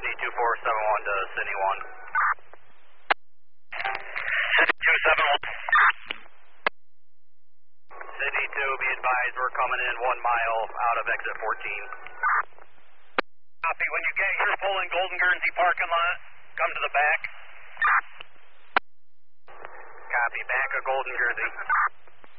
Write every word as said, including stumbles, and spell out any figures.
two four seven one to Sydney one. Sydney two seven one. Sydney two, be advised we're coming in one mile out of exit fourteen. Copy. When you get here, pull in Golden Guernsey parking lot, come to the back. Copy. Back of Golden Guernsey.